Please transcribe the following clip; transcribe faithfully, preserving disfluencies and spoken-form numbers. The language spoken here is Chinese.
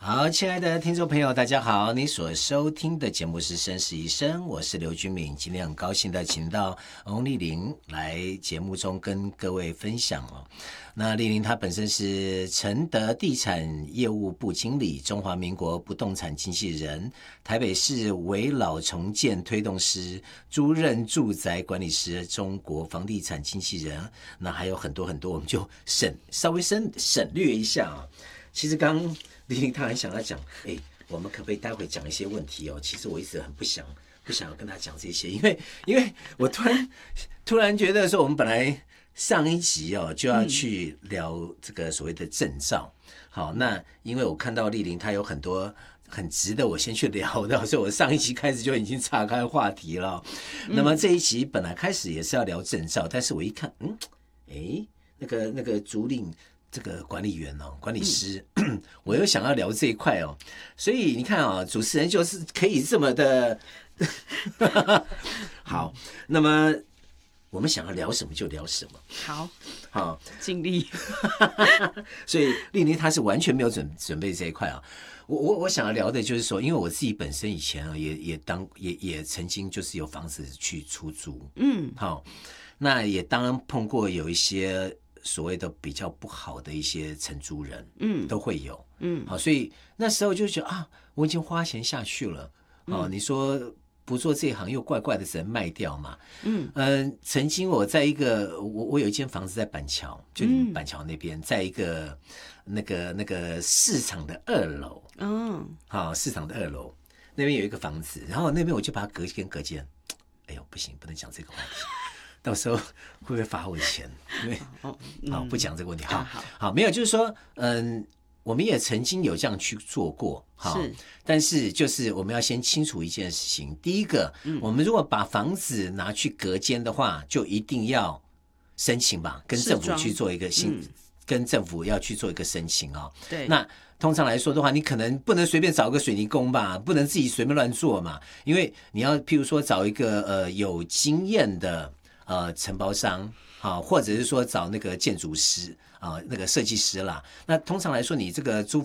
好，亲爱的听众朋友，大家好！你所收听的节目是《生死一生》，我是刘君敏。今天很高兴的请到翁丽玲来节目中跟各位分享哦。那丽玲她本身是承德地产业务部经理，中华民国不动产经纪人，台北市危老重建推动师，租赁住宅管理师，中国房地产经纪人。那还有很多很多，我们就省稍微省省略一下啊。其实刚丽玲她很想要讲，哎，我们可不可以待会讲一些问题哦？其实我一直很不想不想要跟她讲这些，因为因为我突然突然觉得说，我们本来上一集哦就要去聊这个所谓的证照，嗯、好，那因为我看到丽玲她有很多很值得我先去聊的，所以我上一集开始就已经岔开话题了。嗯、那么这一集本来开始也是要聊证照，但是我一看，嗯，哎，那个那个竹岭。这个管理员哦，管理师，嗯、我又想要聊这一块哦，所以你看啊、哦，主持人就是可以这么的好。那么我们想要聊什么就聊什么， 好， 好， 尽力。 所以丽妮她是完全没有准准备这一块啊。我我我想要聊的就是说，因为我自己本身以前啊，也也当也也曾经就是有房子去出租，嗯，好，那也当然碰过有一些。所谓的比较不好的一些承租人，嗯，都会有，嗯，好，所以那时候就觉得啊，我已经花钱下去了，哦，嗯、你说不做这一行又怪怪的，只能卖掉嘛，嗯，呃，曾经我在一个我我有一间房子在板桥，就板桥那边，嗯、在一个那个那个市场的二楼，嗯，好，市场的二楼那边有一个房子，然后那边我就把它隔间隔间，哎呦，不行，不能讲这个话题。到时候会不会罚我钱？因为好、嗯、不讲这个问题。好，好，好，没有，就是说，嗯，我们也曾经有这样去做过，好，是，但是就是我们要先清楚一件事情。第一个，嗯、我们如果把房子拿去隔间的话，就一定要申请吧，跟政府去做一个新，嗯、跟政府要去做一个申请哦。对，那通常来说的话，你可能不能随便找个水泥工吧，不能自己随便乱做嘛，因为你要譬如说找一个呃有经验的。呃，承包商啊，或者是说找那个建筑师啊，那个设计师啦。那通常来说，你这个租